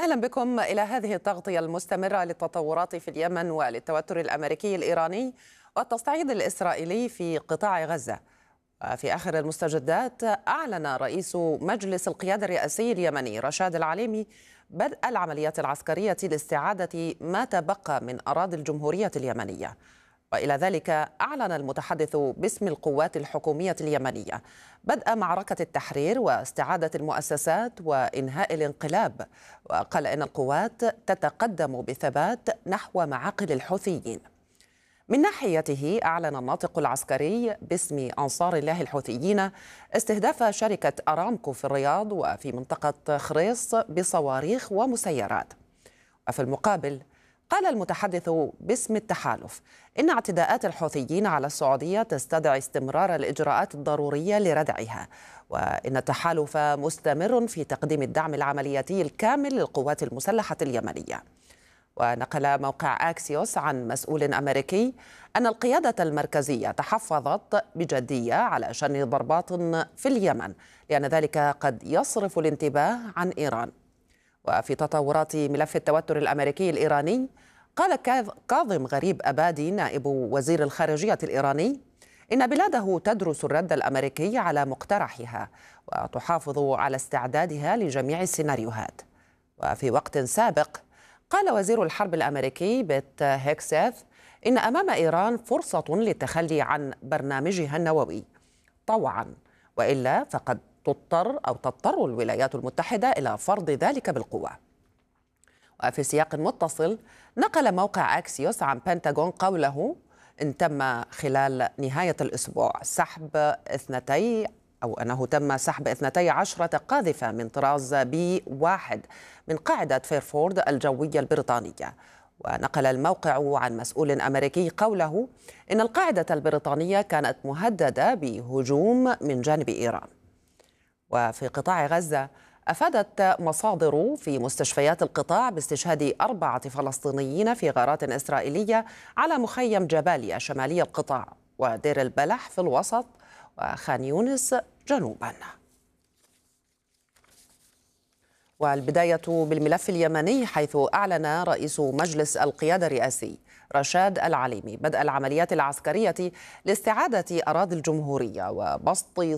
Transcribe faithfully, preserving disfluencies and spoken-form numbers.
أهلا بكم إلى هذه التغطية المستمرة للتطورات في اليمن وللتوتر الأمريكي الإيراني والتصعيد الإسرائيلي في قطاع غزة. وفي آخر المستجدات، أعلن رئيس مجلس القيادة الرئاسي اليمني رشاد العليمي بدء العمليات العسكرية لاستعادة ما تبقى من أراضي الجمهورية اليمنية. وإلى ذلك، أعلن المتحدث باسم القوات الحكومية اليمنية بدء معركة التحرير واستعادة المؤسسات وإنهاء الانقلاب، وقال إن القوات تتقدم بثبات نحو معاقل الحوثيين. من ناحيته، أعلن الناطق العسكري باسم أنصار الله الحوثيين استهداف شركة أرامكو في الرياض وفي منطقة خريص بصواريخ ومسيرات. وفي المقابل، قال المتحدث باسم التحالف إن اعتداءات الحوثيين على السعودية تستدعي استمرار الإجراءات الضرورية لردعها، وإن التحالف مستمر في تقديم الدعم العملياتي الكامل للقوات المسلحة اليمنية. ونقل موقع أكسيوس عن مسؤول أمريكي أن القيادة المركزية تحفظت بجدية على شن ضربات في اليمن، لأن ذلك قد يصرف الانتباه عن إيران. وفي تطورات ملف التوتر الأمريكي الإيراني، قال كاظم غريب أبادي نائب وزير الخارجية الإيراني إن بلاده تدرس الرد الأمريكي على مقترحها وتحافظ على استعدادها لجميع السيناريوهات. وفي وقت سابق، قال وزير الحرب الأمريكي بيت هيكسيث إن أمام إيران فرصة للتخلي عن برنامجها النووي طوعا، وإلا فقد تضطر أو تضطر الولايات المتحدة إلى فرض ذلك بالقوة. وفي سياق متصل، نقل موقع أكسيوس عن بنتاغون قوله إن تم خلال نهاية الأسبوع سحب اثنتي أو أنه تم سحب اثنتي عشرة قاذفة من طراز بي واحد من قاعدة فيرفورد الجوية البريطانية. ونقل الموقع عن مسؤول أمريكي قوله إن القاعدة البريطانية كانت مهددة بهجوم من جانب إيران. وفي قطاع غزة، أفادت مصادر في مستشفيات القطاع باستشهاد أربعة فلسطينيين في غارات إسرائيلية على مخيم جباليا شمالي القطاع ودير البلح في الوسط وخان يونس جنوبا. والبداية بالملف اليمني، حيث أعلن رئيس مجلس القيادة الرئاسي رشاد العليمي بدء العمليات العسكرية لاستعادة أراضي الجمهورية وبسط